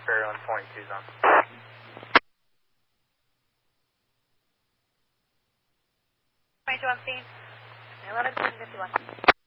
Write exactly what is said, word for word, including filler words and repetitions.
Barry one twenty-two zone. twenty-two on scene. eleven fifty-one.